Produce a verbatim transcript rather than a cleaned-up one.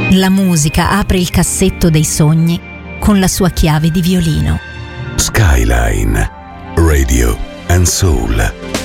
La musica apre il cassetto dei sogni con la sua chiave di violino. Skyline Radio and Soul.